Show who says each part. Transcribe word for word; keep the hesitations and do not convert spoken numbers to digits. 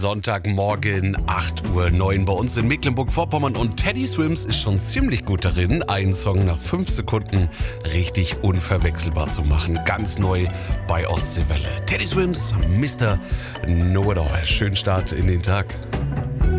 Speaker 1: Sonntagmorgen, acht Uhr neun bei uns in Mecklenburg-Vorpommern. Und Teddy Swims ist schon ziemlich gut darin, einen Song nach fünf Sekunden richtig unverwechselbar zu machen. Ganz neu bei Ostseewelle. Teddy Swims, Mister Know-It-All. Schönen Start in den Tag.